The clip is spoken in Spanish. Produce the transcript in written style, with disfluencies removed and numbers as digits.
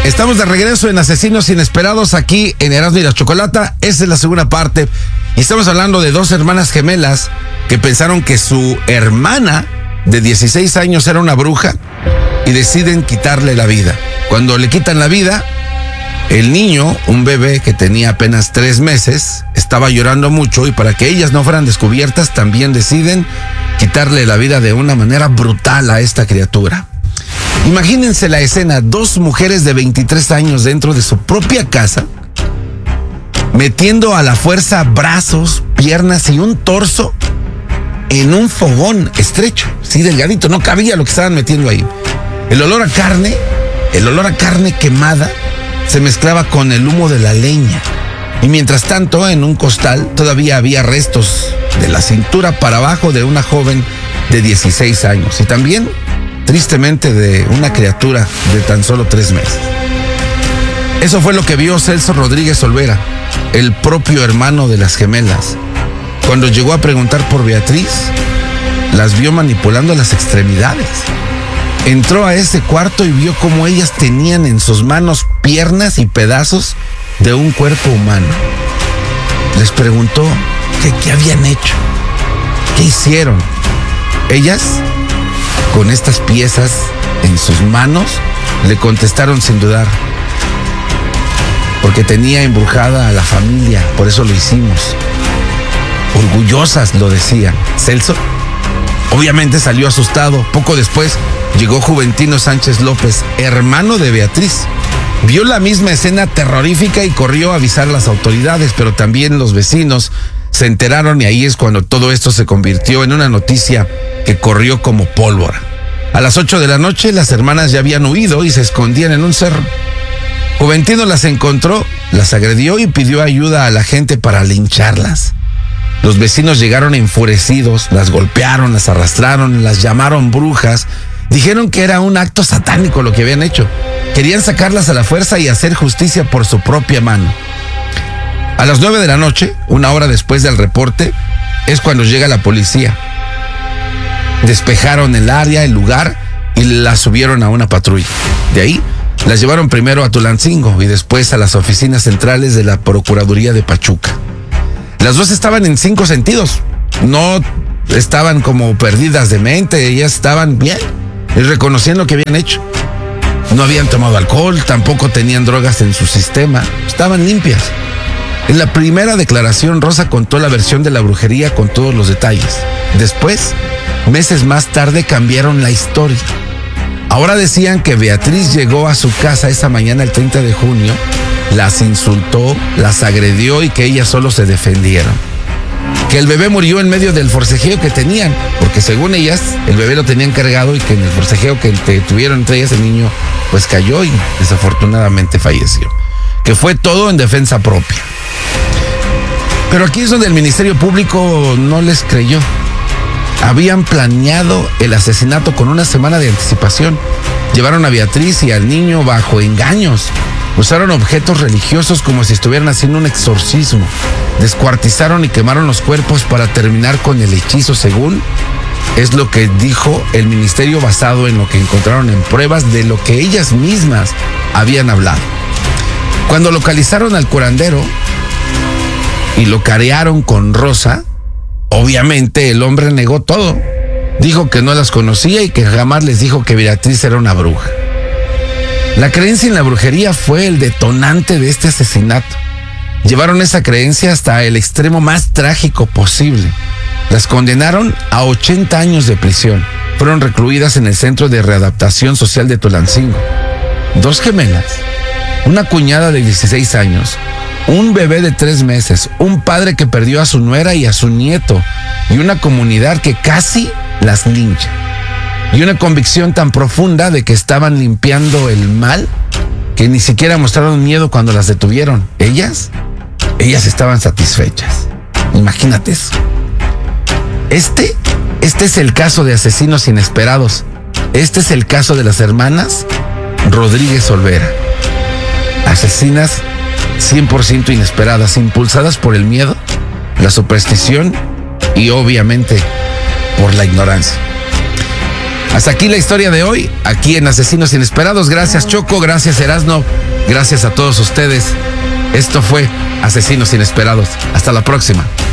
Estamos de regreso en Asesinos Inesperados aquí en Erasmo y la Chocolata. Esa es la segunda parte. Y estamos hablando de dos hermanas gemelas que pensaron que su hermana de 16 años era una bruja y deciden quitarle la vida. Cuando le quitan la vida, el niño, un bebé que tenía apenas 3 meses, estaba llorando mucho y para que ellas no fueran descubiertas, también deciden quitarle la vida de una manera brutal a esta criatura. Imagínense la escena, 2 mujeres de 23 años dentro de su propia casa, metiendo a la fuerza brazos, piernas y un torso en un fogón estrecho, sí, delgadito, no cabía lo que estaban metiendo ahí. El olor a carne quemada se mezclaba con el humo de la leña. Y mientras tanto, en un costal todavía había restos de la cintura para abajo de una joven de 16 años y también, tristemente, de una criatura de tan solo 3 meses. Eso fue lo que vio Celso Rodríguez Olvera, el propio hermano de las gemelas. Cuando llegó a preguntar por Beatriz, las vio manipulando las extremidades. Entró a ese cuarto y vio cómo ellas tenían en sus manos piernas y pedazos de un cuerpo humano. Les preguntó qué habían hecho, qué hicieron. Ellas, con estas piezas en sus manos, le contestaron sin dudar: porque tenía embrujada a la familia, por eso lo hicimos. Orgullosas lo decían. Celso obviamente salió asustado. Poco después llegó Juventino Sánchez López, hermano de Beatriz. Vio la misma escena terrorífica y corrió a avisar a las autoridades, pero también los vecinos se enteraron y ahí es cuando todo esto se convirtió en una noticia que corrió como pólvora. A las 8 de la noche las hermanas ya habían huido y se escondían en un cerro. Juventino las encontró, las agredió y pidió ayuda a la gente para lincharlas. Los vecinos llegaron enfurecidos, las golpearon, las arrastraron, las llamaron brujas. Dijeron que era un acto satánico lo que habían hecho. Querían sacarlas a la fuerza y hacer justicia por su propia mano. A las 9 de la noche, una hora después del reporte, es cuando llega la policía. Despejaron el área, el lugar, y las subieron a una patrulla. De ahí, las llevaron primero a Tulancingo y después a las oficinas centrales de la Procuraduría de Pachuca. Las dos estaban en 5 sentidos. No estaban como perdidas de mente, ellas estaban bien y reconocían lo que habían hecho. No habían tomado alcohol, tampoco tenían drogas en su sistema, estaban limpias. En la primera declaración, Rosa contó la versión de la brujería con todos los detalles. Después, meses más tarde, cambiaron la historia. Ahora decían que Beatriz llegó a su casa esa mañana el 30 de junio, las insultó, las agredió y que ellas solo se defendieron. Que el bebé murió en medio del forcejeo que tenían, porque según ellas, el bebé lo tenían cargado y que en el forcejeo que tuvieron entre ellas, el niño pues cayó y desafortunadamente falleció. Que fue todo en defensa propia. Pero aquí es donde el Ministerio Público no les creyó. Habían planeado el asesinato con una semana de anticipación. Llevaron a Beatriz y al niño bajo engaños. Usaron objetos religiosos como si estuvieran haciendo un exorcismo. Descuartizaron y quemaron los cuerpos para terminar con el hechizo, según es lo que dijo el ministerio, basado en lo que encontraron en pruebas de lo que ellas mismas habían hablado. Cuando localizaron al curandero y lo carearon con Rosa, obviamente el hombre negó todo. Dijo que no las conocía y que jamás les dijo que Beatriz era una bruja. La creencia en la brujería fue el detonante de este asesinato. Llevaron esa creencia hasta el extremo más trágico posible. Las condenaron a 80 años de prisión. Fueron recluidas en el Centro de Readaptación Social de Tulancingo. 2 gemelas, una cuñada de 16 años, un bebé de 3 meses, un padre que perdió a su nuera y a su nieto, y una comunidad que casi las lincha. Y una convicción tan profunda de que estaban limpiando el mal que ni siquiera mostraron miedo cuando las detuvieron. Ellas estaban satisfechas. Imagínate eso. Este es el caso de Asesinos Inesperados. Este es el caso de las hermanas Rodríguez Olvera. Asesinas 100% inesperadas, impulsadas por el miedo, la superstición y obviamente por la ignorancia. Hasta aquí la historia de hoy, aquí en Asesinos Inesperados. Gracias, Choco, gracias, Erasno, gracias a todos ustedes. Esto fue Asesinos Inesperados. Hasta la próxima.